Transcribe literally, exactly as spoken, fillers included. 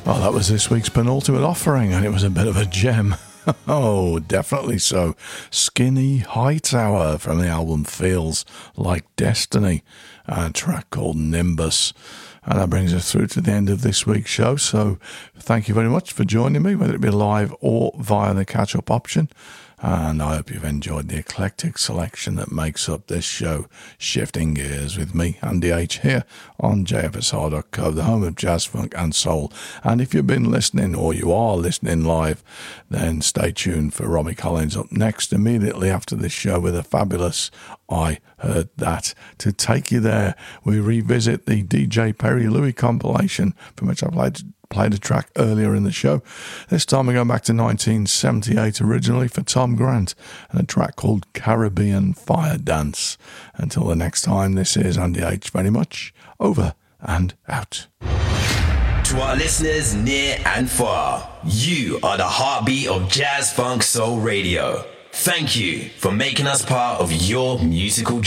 Well, that was this week's penultimate offering, and it was a bit of a gem. Oh, definitely so. Skinny Hightower from the album Feels Like Destiny, a track called Nimbus. And that brings us through to the end of this week's show. So thank you very much for joining me, whether it be live or via the catch-up option. And I hope you've enjoyed the eclectic selection that makes up this show, Shifting Gears, with me, Andy H, here on J F S R dot co, the home of jazz, funk and soul. And if you've been listening, or you are listening live, then stay tuned for Robbie Collins up next, immediately after this show, with a fabulous I Heard That. To take you there, we revisit the D J Perry Louie compilation, from which I played played a track earlier in the show. This time we're going back to nineteen seventy-eight, originally for Tom Grant, and a track called Caribbean Fire Dance. Until the next time, this is Andy H very much over and out. To our listeners near and far, you are the heartbeat of Jazz Funk Soul Radio. Thank you for making us part of your musical journey.